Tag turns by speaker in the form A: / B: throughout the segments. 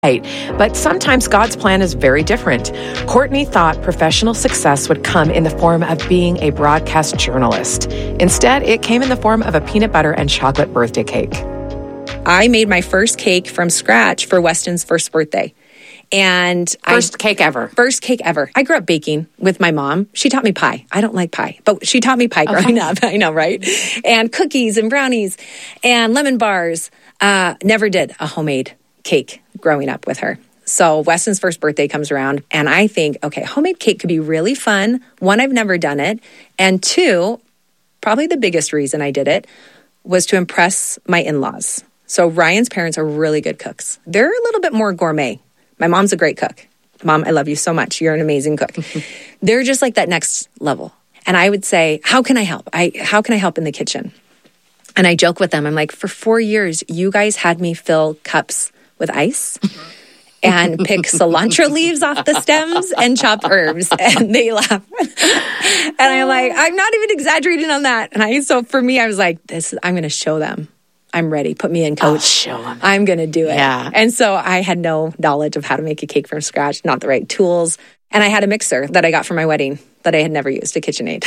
A: Right. But sometimes God's plan is very different. Courtney thought professional success would come in the form of being a broadcast journalist. Instead, it came in the form of a peanut butter and chocolate birthday cake.
B: I made my first cake from scratch for Weston's first birthday. And
A: First cake ever.
B: I grew up baking with my mom. She taught me pie. I don't like pie, but she taught me pie growing up. I know, right? And cookies and brownies and lemon bars. Never did a homemade cake growing up with her. So Weston's first birthday comes around and I think, okay, homemade cake could be really fun. One, I've never done it. And two, probably the biggest reason I did it was to impress my in-laws. So Ryan's parents are really good cooks. They're a little bit more gourmet. My mom's a great cook. Mom, I love you so much. You're an amazing cook. They're just like that next level. And I would say, how can I help? How can I help in the kitchen? And I joke with them. I'm like, for 4 years, you guys had me fill cups with ice and pick cilantro leaves off the stems and chop herbs. And they laugh. And I'm like, I'm not even exaggerating on that. And so for me, I was like, I'm going to show them. I'm ready. Put me in, coach.
A: I'll show them.
B: I'm going to do it.
A: Yeah.
B: And so I had no knowledge of how to make a cake from scratch, not the right tools. And I had a mixer that I got for my wedding that I had never used, a KitchenAid.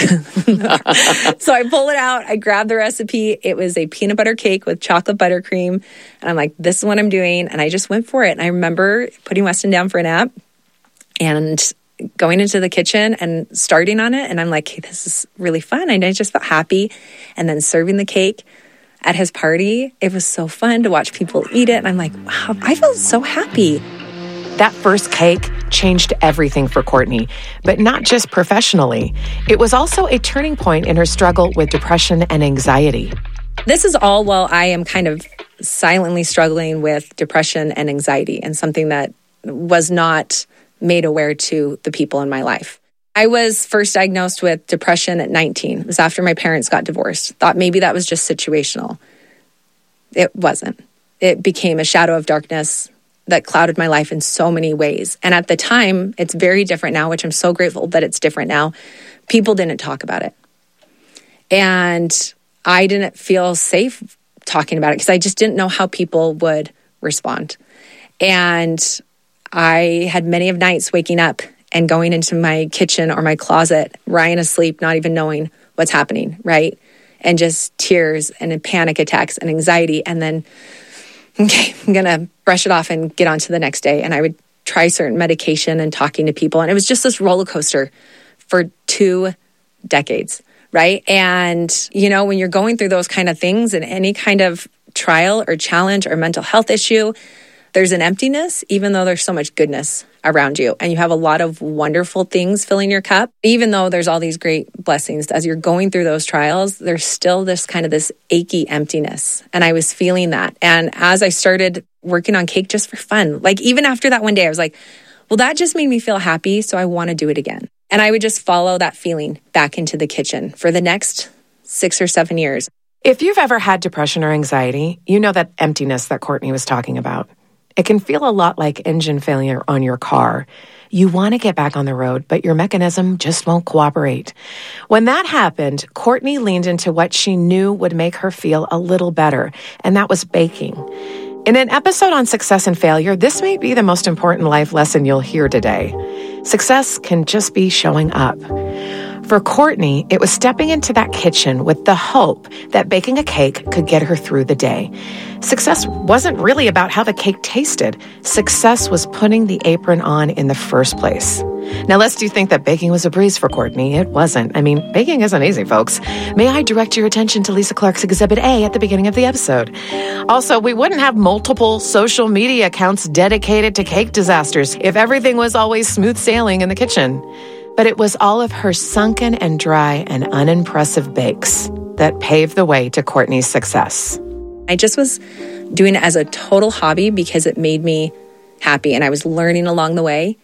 B: So I pull it out. I grab the recipe. It was a peanut butter cake with chocolate buttercream. And I'm like, this is what I'm doing. And I just went for it. And I remember putting Weston down for a nap and going into the kitchen and starting on it. And I'm like, hey, this is really fun. And I just felt happy. And then serving the cake at his party, it was so fun to watch people eat it. And I'm like, wow, I felt so happy.
A: That first cake changed everything for Courtney, but not just professionally. It was also a turning point in her struggle with depression and anxiety.
B: This is all while I am kind of silently struggling with depression and anxiety, and something that was not made aware to the people in my life. I was first diagnosed with depression at 19. It was after my parents got divorced. Thought maybe that was just situational. It wasn't. It became a shadow of darkness that clouded my life in so many ways. And at the time, it's very different now, which I'm so grateful that it's different now. People didn't talk about it. And I didn't feel safe talking about it because I just didn't know how people would respond. And I had many of nights waking up and going into my kitchen or my closet, Ryan asleep, not even knowing what's happening, right? And just tears and panic attacks and anxiety. And then, okay, I'm going to brush it off and get on to the next day. And I would try certain medication and talking to people. And it was just this roller coaster for 2 decades, right? And, you know, when you're going through those kind of things and any kind of trial or challenge or mental health issue, there's an emptiness, even though there's so much goodness around you. And you have a lot of wonderful things filling your cup. Even though there's all these great blessings, as you're going through those trials, there's still this achy emptiness. And I was feeling that. And as I started working on cake just for fun, like even after that one day, I was like, well, that just made me feel happy. So I want to do it again. And I would just follow that feeling back into the kitchen for the next 6 or 7 years.
A: If you've ever had depression or anxiety, you know that emptiness that Courtney was talking about. It can feel a lot like engine failure on your car. You want to get back on the road, but your mechanism just won't cooperate. When that happened, Courtney leaned into what she knew would make her feel a little better, and that was baking. In an episode on success and failure, this may be the most important life lesson you'll hear today. Success can just be showing up. For Courtney, it was stepping into that kitchen with the hope that baking a cake could get her through the day. Success wasn't really about how the cake tasted. Success was putting the apron on in the first place. Now, lest you think that baking was a breeze for Courtney, it wasn't. I mean, baking isn't easy, folks. May I direct your attention to Lisa Clark's Exhibit A at the beginning of the episode. Also, we wouldn't have multiple social media accounts dedicated to cake disasters if everything was always smooth sailing in the kitchen. But it was all of her sunken and dry and unimpressive bakes that paved the way to Courtney's success.
B: I just was doing it as a total hobby because it made me happy. And I was learning along the way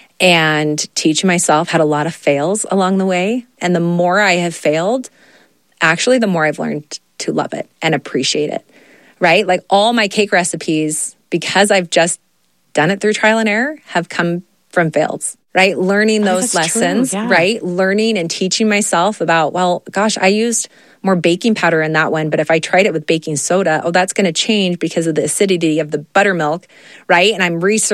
B: and teaching myself, had a lot of fails along the way. And the more I have failed, actually, the more I've learned to love it and appreciate it, right? Like all my cake recipes, because I've just done it through trial and error, have come from fails. right? Learning those
A: that's
B: lessons,
A: true, yeah.
B: right? Learning and teaching myself about, well, gosh, I used more baking powder in that one, but if I tried it with baking soda, that's going to change because of the acidity of the buttermilk, right? And I'm researching